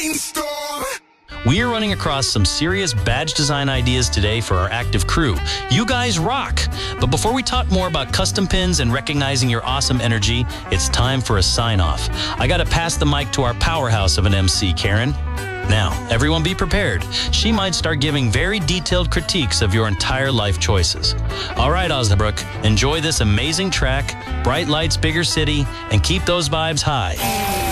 brainstorm. We are running across some serious badge design ideas today for our active crew. You guys rock! But before we talk more about custom pins and recognizing your awesome energy, it's time for a sign-off. I gotta pass the mic to our powerhouse of an MC, Karen. Now, everyone be prepared. She might start giving very detailed critiques of your entire life choices. All right, Osnabrück, enjoy this amazing track, Bright Lights, Bigger City, and keep those vibes high.